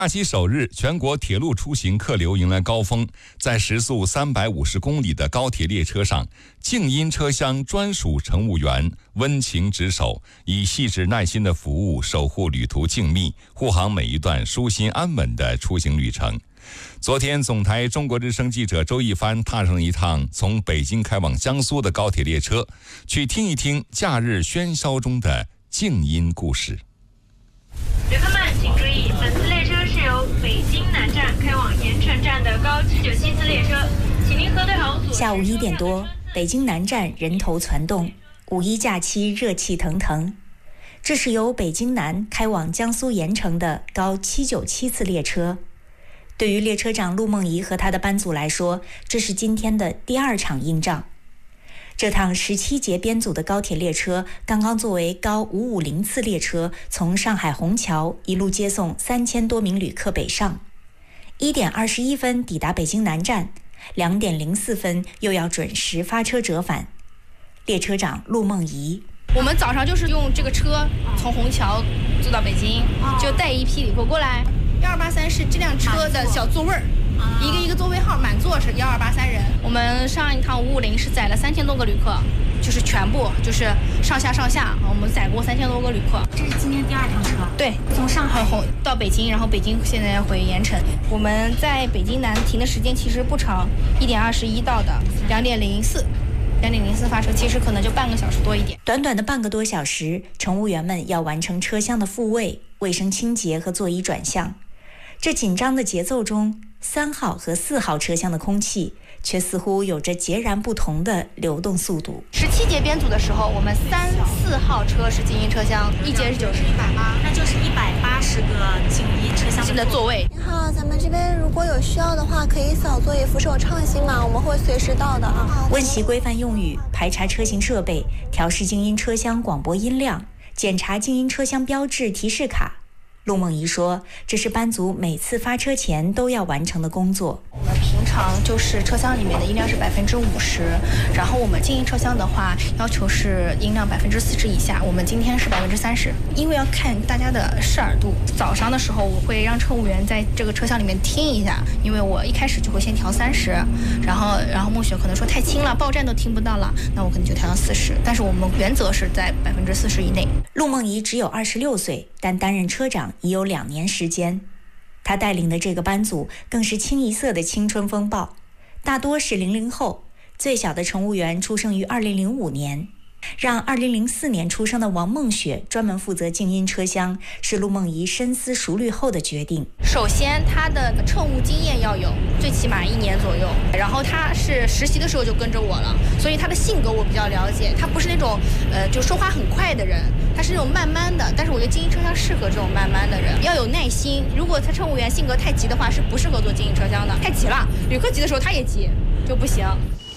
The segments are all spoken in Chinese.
假期首日，全国铁路出行客流迎来高峰，在时速350公里的高铁列车上，静音车厢专属乘务员温情值守，以细致耐心的服务守护旅途静谧，护航每一段舒心安稳的出行旅程。昨天，总台中国之声记者周一帆踏上了一趟从北京开往江苏的高铁列车，去听一听假日喧嚣中的静音故事。 旅客们请注意，本次列车是由北京南站开往盐城站的高797次列车，请您核对好。 下午1点多，北京南站人头攒动，五一假期热气腾腾。这是由北京南开往江苏盐城的高797次列车。对于列车长陆梦怡和他的班组来说，这是今天的第2场硬仗。这趟17节编组的高铁列车刚刚作为高550次列车从上海虹桥一路接送3000多名旅客北上，1点21分抵达北京南站，2点04分又要准时发车折返。列车长陆梦怡： 我们早上就是用这个车从虹桥坐到北京，就带一批旅客过来。1283是这辆车的小座位儿，一个座位号，满座是1283人。我们上一趟550是载了3000多个旅客，就是全部就是上下，我们载过3000多个旅客。 这是今天第2趟车。对，从上海到北京，然后北京现在回盐城。我们在北京南停的时间其实不长，1点21到的，2点04发车，其实可能就半个小时多一点。 短短的半个多小时，乘务员们要完成车厢的复位、卫生清洁和座椅转向。这紧张的节奏中，3号和4号车厢的空气却似乎有着截然不同的流动速度。 17节编组的时候，我们3、4号车是静音车厢，一节是90， 那就是180个静音车厢的座位。 你好，咱们这边如果有需要的话，可以扫座椅扶手畅行码，我们会随时到的啊。 温习规范用语，排查车型设备，调试静音车厢广播音量，检查静音车厢标志提示卡。陆梦怡说，这是班组每次发车前都要完成的工作。 我们平常就是车厢里面的音量是50%，然后我们静音车厢的话要求是音量40%以下，我们今天是30%，因为要看大家的视耳度。早上的时候我会让乘务员在这个车厢里面听一下，因为我一开始就会先调30，然后孟雪可能说太轻了，报站都听不到了，那我可能就调到40，但是我们原则是在40%以内。 陆梦怡只有26岁，但担任车长已有2年时间。他带领的这个班组更是清一色的青春风暴，大多是00后，最小的乘务员出生于2005年。让2004年出生的王梦雪专门负责静音车厢，是陆梦怡深思熟虑后的决定。 首先他的乘务经验要有，最起码1年左右，然后他是实习的时候就跟着我了，所以他的性格我比较了解，他不是那种就说话很快的人，他是那种慢慢的，但是我觉得静音车厢适合这种慢慢的人，要有耐心。如果他乘务员性格太急的话，是不适合坐静音车厢的，太急了，旅客急的时候他也急，就不行。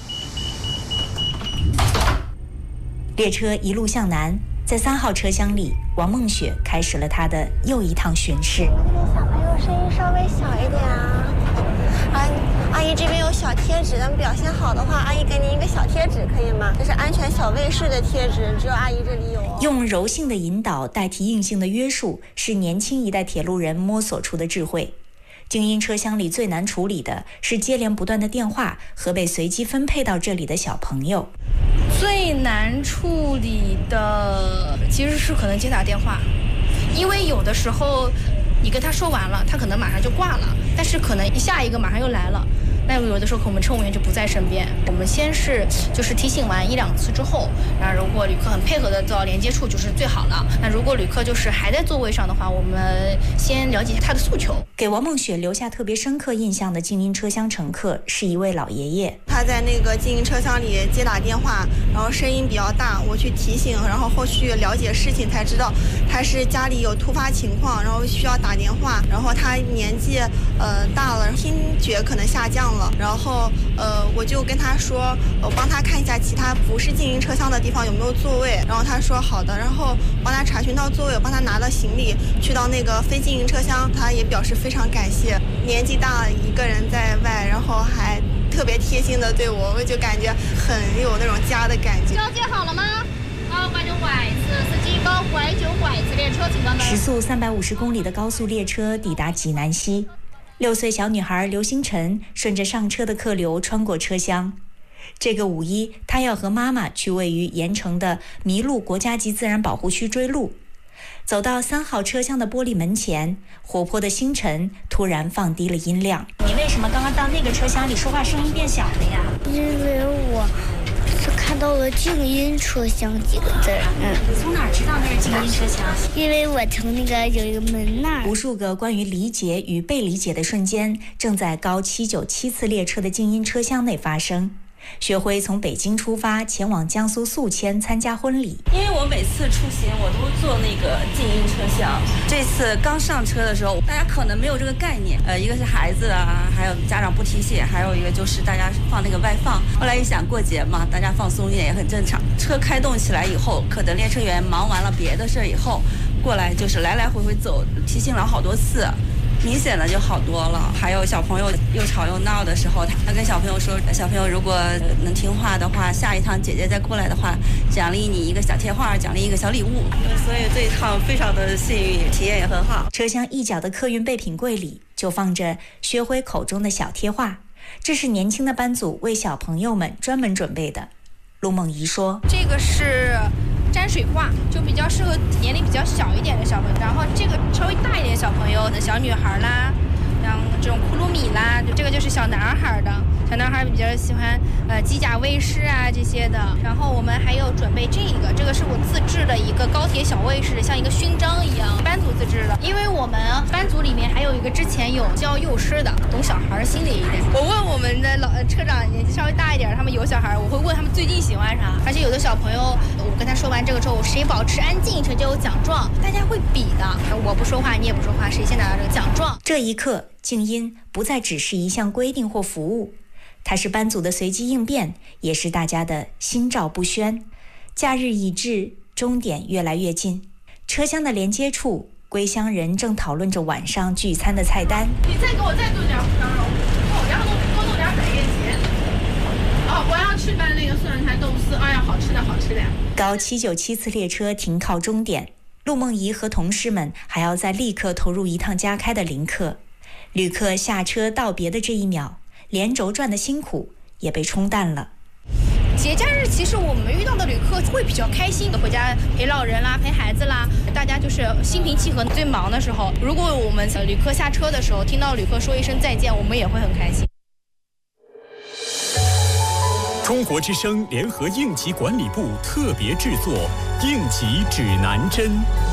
列车一路向南，在3号车厢里，王梦雪开始了她的又一趟巡视。 小朋友声音稍微小一点啊。阿姨这边有小贴纸，咱们表现好的话，阿姨给您一个小贴纸可以吗？这是安全小卫士的贴纸，只有阿姨这里有哦。 用柔性的引导代替硬性的约束，是年轻一代铁路人摸索出的智慧。静音车厢里最难处理的是接连不断的电话和被随机分配到这里的小朋友。 最难处理的其实是可能接打电话，因为有的时候你跟他说完了，他可能马上就挂了，但是可能下一个马上又来了，那有的时候我们乘务员就不在身边，我们先是就是提醒完1、2次之后，然后如果旅客很配合的到连接处就是最好了。那如果旅客就是还在座位上的话，我们先了解一下他的诉求。 给王梦雪留下特别深刻印象的静音车厢乘客是一位老爷爷， 他在那个静音车厢里接打电话，然后声音比较大，我去提醒，然后后续了解事情才知道他是家里有突发情况，然后需要打电话，然后他年纪大了，听觉可能下降了，然后我就跟他说，我帮他看一下其他不是静音车厢的地方有没有座位，然后他说好的，然后帮他查询到座位，我帮他拿了行李去到那个非静音车厢，他也表示非常感谢，年纪大了一个人在外，然后还特别贴心的对我，我就感觉很有那种家的感觉。 交接好了吗？啊， 时速350公里的高速列车抵达济南西，6岁小女孩刘星辰顺着上车的客流穿过车厢。这个5一，她要和妈妈去位于盐城的麋鹿国家级自然保护区追鹿。走到3号车厢的玻璃门前，活泼的星辰突然放低了音量。你为什么刚刚到那个车厢里说话声音变小了呀？ 因为我是看到了静音车厢几个字。 你从哪儿知道那是静音车厢？ 因为我从那个有一个门那儿。 无数个关于理解与被理解的瞬间，正在高797次列车的静音车厢内发生。薛辉从北京出发，前往江苏宿迁参加婚礼。 因为我每次出行我都坐那个静音车厢，这次刚上车的时候，大家可能没有这个概念。一个是孩子啊，还有家长不提醒，还有一个就是大家放那个外放。后来一想过节嘛，大家放松一点也很正常。车开动起来以后，可能列车员忙完了别的事儿以后，过来就是来来回回走，提醒了好多次。明显的就好多了。还有小朋友又吵又闹的时候，他跟小朋友说，小朋友如果能听话的话，下一趟姐姐再过来的话，奖励你一个小贴画，奖励一个小礼物。所以这一趟非常的幸运，体验也很好。 车厢一角的客运备品柜里就放着薛辉口中的小贴画，这是年轻的班组为小朋友们专门准备的。陆梦怡说， 这个是沾水画，就比较适合年龄比较小一点的小朋友，然后这个稍微大一点小朋友的小女孩啦，像这种库鲁米啦，这个就是小男孩的，小男孩比较喜欢机甲卫士啊这些的。然后我们还有准备这个是我自制的一个高铁小卫士，像一个勋章一样，班组自制的。因为我们班组里面还有一个之前有教幼师的，懂小孩心理一点。我问我们的车长年纪稍微大一点，他们有小孩，我会问他们最近喜欢啥。而且有的小朋友，我跟他说完这个之后，谁保持安静，谁就有奖状，大家会比的。我不说话，你也不说话，谁先拿到这个奖状？ 这一刻，静音不再只是一项规定或服务，它是班组的随机应变，也是大家的心照不宣。假日已至，终点越来越近，车厢的连接处，归乡人正讨论着晚上聚餐的菜单。 你再给我再炖点五香肉，然后多弄点百叶结。我要吃拌那个蒜苔豆腐丝，哎呀，好吃的好吃的。 高797次列车停靠终点，陆梦怡和同事们还要再立刻投入一趟加开的临客。旅客下车道别的这一秒，连轴转的辛苦也被冲淡了。 节假日其实我们遇到的旅客会比较开心的，回家陪老人啦，陪孩子啦，大家就是心平气和。最忙的时候，如果我们旅客下车的时候听到旅客说一声再见，我们也会很开心。 中国之声联合应急管理部特别制作《应急指南针》。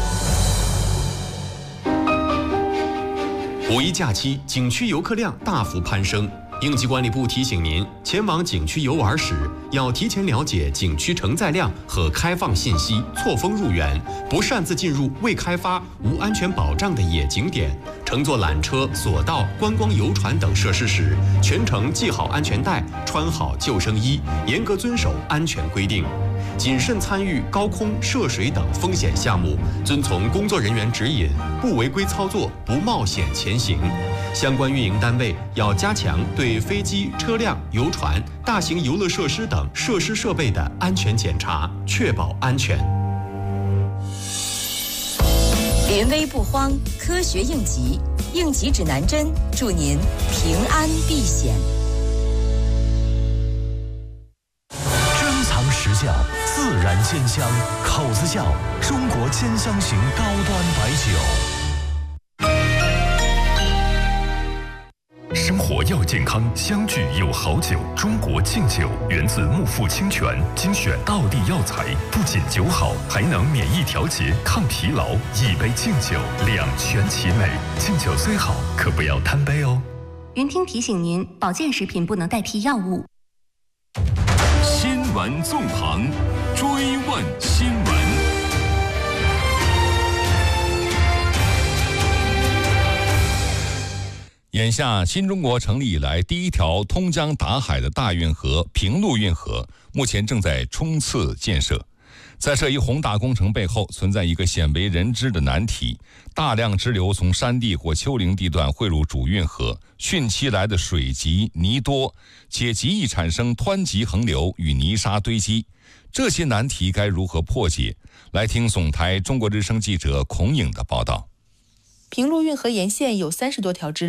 五一假期，景区游客量大幅攀升。应急管理部提醒您，前往景区游玩时，要提前了解景区承载量和开放信息，错峰入园，不擅自进入未开发、无安全保障的野景点。乘坐缆车、索道、观光游船等设施时，全程系好安全带，穿好救生衣，严格遵守安全规定。谨慎参与高空涉水等风险项目，遵从工作人员指引，不违规操作，不冒险前行。相关运营单位要加强对飞机、车辆、游船、大型游乐设施等设施设备的安全检查，确保安全。 临危不慌，科学应急，应急指南针，祝您平安避险。 珍藏实窖，自然煎香，口子窖，中国煎香型高端白酒。生活要健康，相聚有好酒。中国敬酒源自木富清泉，精选道地药材，不仅酒好，还能免疫调节、抗疲劳。一杯敬酒，两全其美。敬酒虽好，可不要贪杯哦。 云听提醒您，保健食品不能代替药物。 新闻纵横，追问新闻。眼下，新中国成立以来第一条通江达海的大运河平陆运河，目前正在冲刺建设。在这一宏大工程背后，存在一个鲜为人知的难题：大量支流从山地或丘陵地段汇入主运河，汛期来的水急泥多，且极易产生湍急横流与泥沙堆积。 这些难题该如何破解？来听总台中国之声记者孔颖的报道。 平陆运河沿线有30多条支